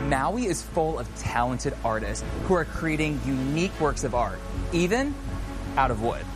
Maui is full of talented artists who are creating unique works of art, even out of wood.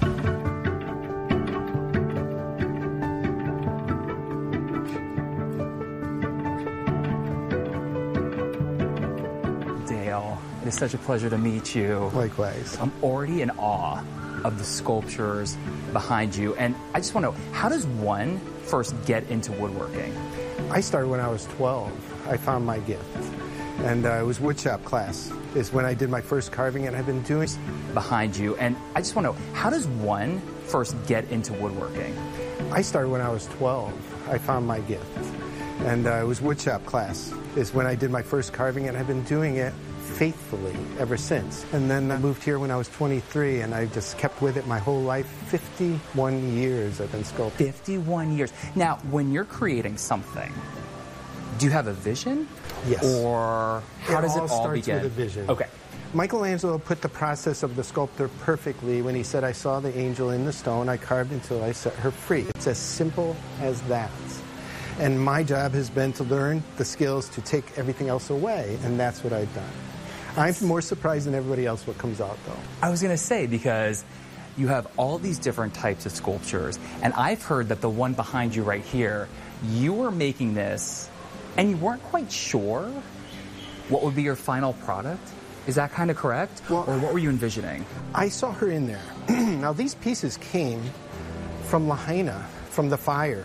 Dale, it is such a pleasure to meet you. Likewise. I'm already in awe of the sculptures behind you, and I just want to know, how does one first get into woodworking? I started when I was 12. I found my gift. And it was woodshop class is when I did my first carving, and I've been doing behind you. And I just want to know, how does one first get into woodworking? I started when I was 12. I found my gift. And it was woodshop class is when I did my first carving, and I've been doing it faithfully ever since. And then I moved here when I was 23, and I just kept with it my whole life. 51 years I've been sculpting. 51 years. Now, when you're creating something, do you have a vision? Yes. Or how does it all starts begin? With a vision. Okay. Michelangelo put the process of the sculptor perfectly when he said, I saw the angel in the stone, I carved until I set her free. It's as simple as that. And my job has been to learn the skills to take everything else away, and that's what I've done. I'm more surprised than everybody else what comes out, though. I was going to say, because you have all these different types of sculptures, and I've heard that the one behind you right here, you were making this, and you weren't quite sure what would be your final product. Is that kind of correct? Well, or what were you envisioning? I saw her in there. Now, these pieces came from Lahaina, from the fire.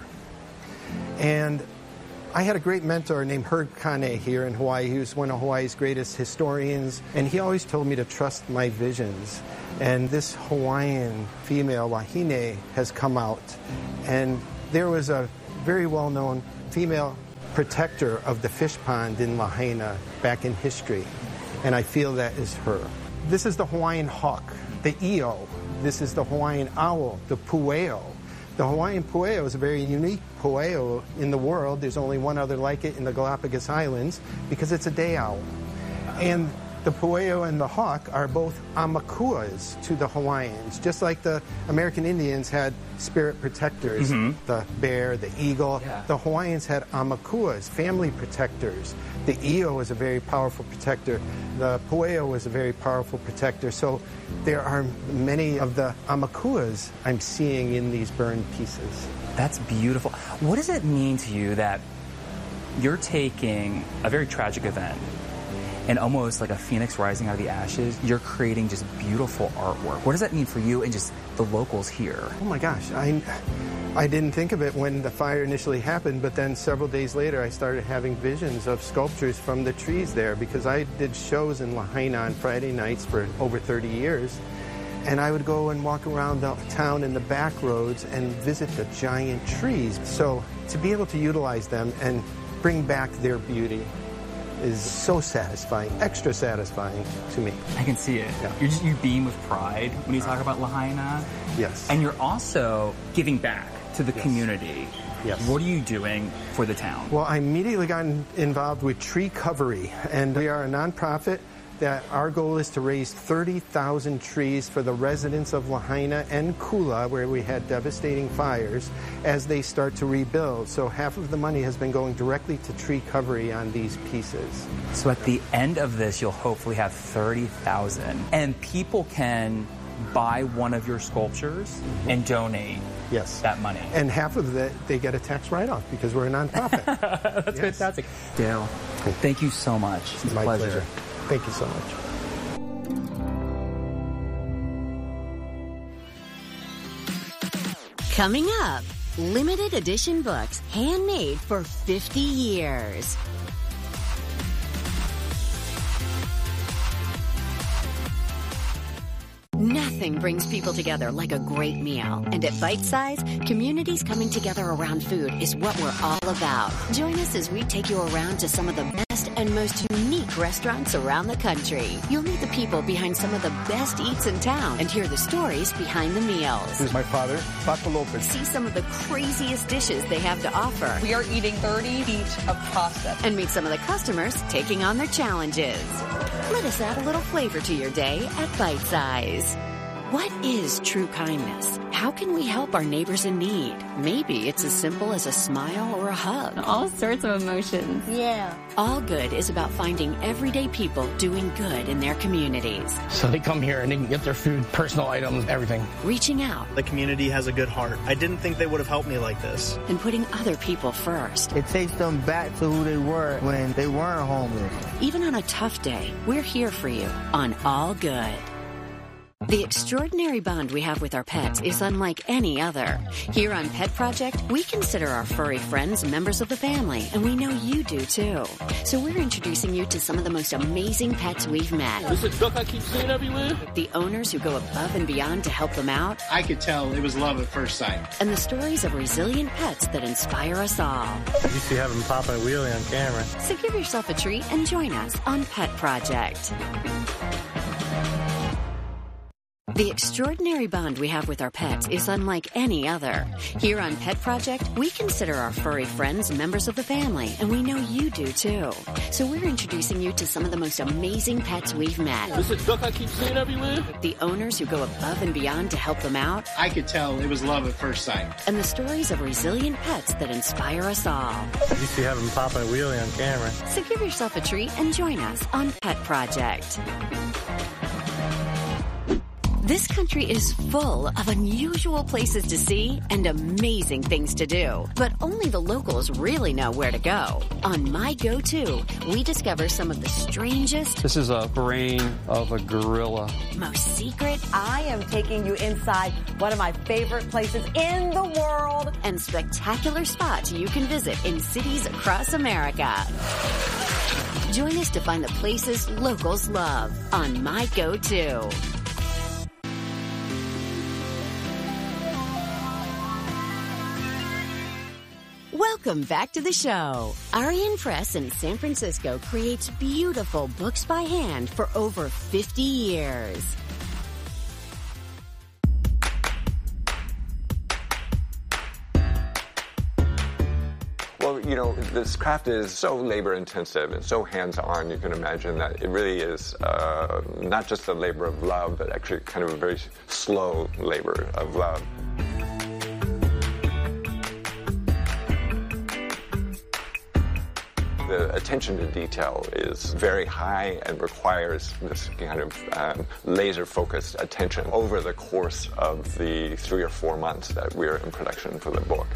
And I had a great mentor named Herb Kane here in Hawaii. He was one of Hawaii's greatest historians, and he always told me to trust my visions. And this Hawaiian female, Wahine, has come out. And there was a very well-known female protector of the fish pond in Lahaina back in history, and I feel that is her. This is the Hawaiian hawk, the io. This is the Hawaiian owl, the pueo. The Hawaiian pueo is a very unique pueo in the world. There's only one other like it in the Galapagos Islands because it's a day owl. And the pueo and the hawk are both amakuas to the Hawaiians, just like the American Indians had spirit protectors, the bear, the eagle. Yeah. The Hawaiians had amakuas, family protectors. The io is a very powerful protector. The pueo is a very powerful protector. So there are many of the amakuas I'm seeing in these burned pieces. That's beautiful. What does it mean to you that you're taking a very tragic event and almost like a phoenix rising out of the ashes, you're creating just beautiful artwork? What does that mean for you and just the locals here? Oh my gosh, I didn't think of it when the fire initially happened, but then several days later I started having visions of sculptures from the trees there because I did shows in Lahaina on Friday nights for over 30 years. And I would go and walk around the town in the back roads and visit the giant trees. So to be able to utilize them and bring back their beauty is so satisfying, extra satisfying to me. I can see it. Yeah. You beam with pride when you talk about Lahaina. Yes. And you're also giving back to the community. Yes. What are you doing for the town? Well, I immediately got involved with Tree Covery, and we are a nonprofit that our goal is to raise 30,000 trees for the residents of Lahaina and Kula, where we had devastating fires, as they start to rebuild. So half of the money has been going directly to tree covery on these pieces. So at the end of this, you'll hopefully have 30,000. And people can buy one of your sculptures and donate that money. And half of that, they get a tax write-off because we're a nonprofit. That's fantastic. Dale, thank you so much. It's My a pleasure. Thank you so much. Coming up, limited edition books handmade for 50 years. Nothing brings people together like a great meal. And at Bite Size, communities coming together around food is what we're all about. Join us as we take you around to some of the best and most unique restaurants around the country. You'll meet the people behind some of the best eats in town and hear the stories behind the meals. This is my father, Paco Lopez. See some of the craziest dishes they have to offer. We are eating 30 feet of pasta. And meet some of the customers taking on their challenges. Let us add a little flavor to your day at Bite Size. What is true kindness? How can we help our neighbors in need? Maybe it's as simple as a smile or a hug. All sorts of emotions. Yeah. All Good is about finding everyday people doing good in their communities. So they come here and they can get their food, personal items, everything. Reaching out. The community has a good heart. I didn't think they would have helped me like this. And putting other people first. It takes them back to who they were when they weren't homeless. Even on a tough day, we're here for you on All Good. The extraordinary bond we have with our pets is unlike any other. Here on Pet Project, we consider our furry friends members of the family, and we know you do too. So we're introducing you to some of the most amazing pets we've met. This is a duck I keep seeing everywhere. The owners who go above and beyond to help them out. I could tell it was love at first sight. And the stories of resilient pets that inspire us all. You used to have them popping a wheelie on camera. So give yourself a treat and join us on Pet Project. The extraordinary bond we have with our pets is unlike any other. Here on Pet Project, we consider our furry friends members of the family, and we know you do too. So we're introducing you to some of the most amazing pets we've met. This is a duck I keep seeing everywhere. The owners who go above and beyond to help them out. I could tell it was love at first sight. And the stories of resilient pets that inspire us all. You used to have them popping a wheelie on camera. So give yourself a treat and join us on Pet Project. This country is full of unusual places to see and amazing things to do, but only the locals really know where to go. On My Go-To, we discover some of the strangest... This is a brain of a gorilla. ...most secret... I am taking you inside one of my favorite places in the world. ...and spectacular spots you can visit in cities across America. Join us to find the places locals love on My Go-To. Welcome back to the show. Arian Press in San Francisco creates beautiful books by hand for over 50 years. Well, you know, this craft is so labor-intensive and so hands-on, you can imagine that it really is not just a labor of love, but actually kind of a very slow labor of love. The attention to detail is very high and requires this kind of laser-focused attention over the course of the 3 or 4 months that we're in production for the book.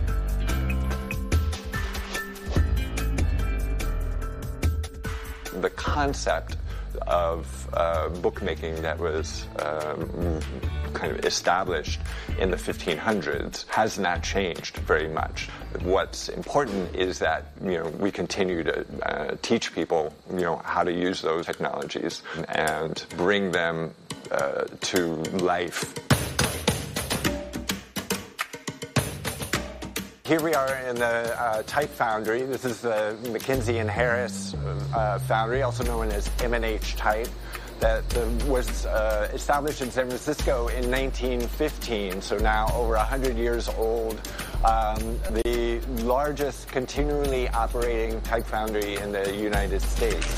The concept of bookmaking that was kind of established in the 1500s has not changed very much. What's important is that, you know, we continue to teach people, you know, how to use those technologies and bring them to life. Here we are in the Type Foundry. This is the McKinsey & Harris Foundry, also known as M&H Type, that was established in San Francisco in 1915, so now over 100 years old. The largest continually operating type foundry in the United States.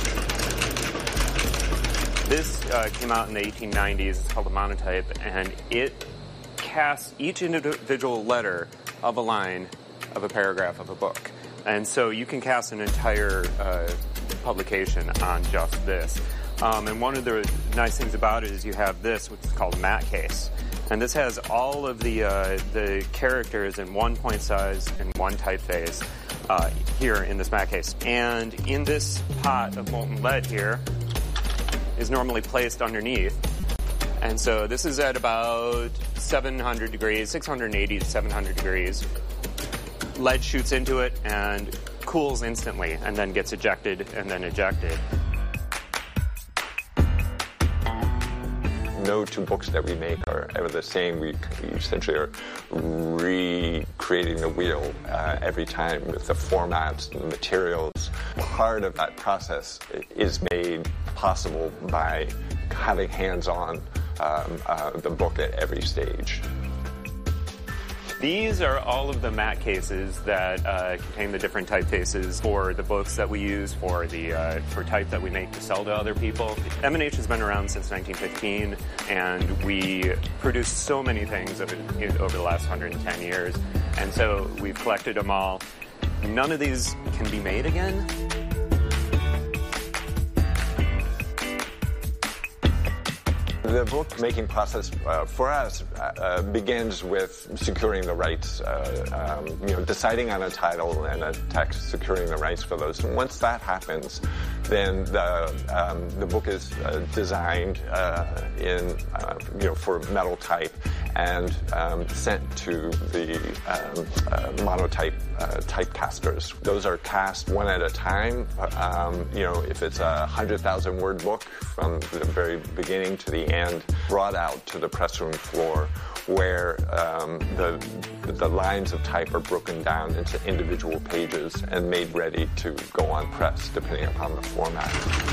This came out in the 1890s. It's called a monotype, and it casts each individual letter of a line of a paragraph of a book. And so you can cast an entire publication on just this. And one of the nice things about it is you have this, which is called matte case. And this has all of the characters in one point size and one typeface here in this matte case. And in this pot of molten lead here is normally placed underneath. And so this is at about 700 degrees, 680 to 700 degrees. Lead shoots into it and cools instantly and then gets ejected and then ejected. No two books that we make are ever the same. We essentially are recreating the wheel every time with the formats and the materials. Part of that process is made possible by having hands-on the book at every stage. These are all of the mat cases that contain the different typefaces for the books that we use, for type that we make to sell to other people. M&H has been around since 1915, and we produce so many things over the last 110 years. And so we've collected them all. None of these can be made again. The book-making process for us begins with securing the rights, deciding on a title and a text, securing the rights for those. And once that happens, then the book is designed for metal type and sent to the monotype typecasters. Those are cast one at a time. If it's a 100,000 word book, from the very beginning to the end, brought out to the press room floor, where the lines of type are broken down into individual pages and made ready to go on press, depending upon the format.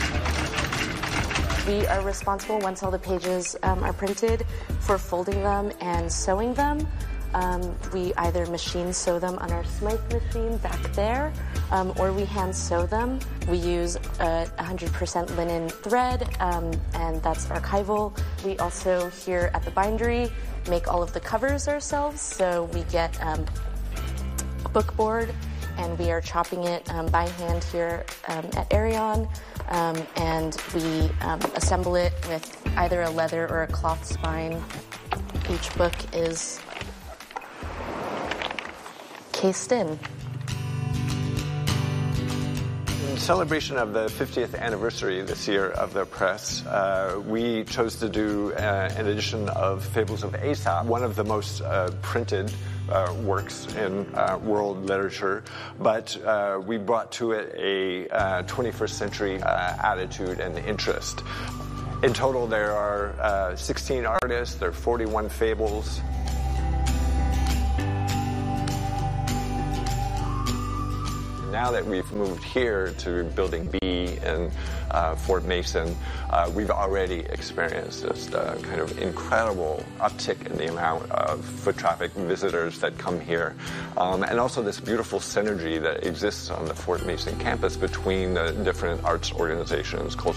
We are responsible, once all the pages are printed, for folding them and sewing them. We either machine sew them on our Smythe machine back there, or we hand sew them. We use 100% linen thread, and that's archival. We also, here at the bindery, make all of the covers ourselves. So we get a book board, and we are chopping it by hand here at Arion, and we assemble it with either a leather or a cloth spine. Each book is cased in. In celebration of the 50th anniversary this year of the press, we chose to do an edition of Fables of Aesop, one of the most printed works in world literature, but we brought to it a 21st century attitude and interest. In total, there are 16 artists, there are 41 fables. Now that we've moved here to Building B in Fort Mason, we've already experienced this kind of incredible uptick in the amount of foot traffic visitors that come here, and also this beautiful synergy that exists on the Fort Mason campus between the different arts organizations, cultural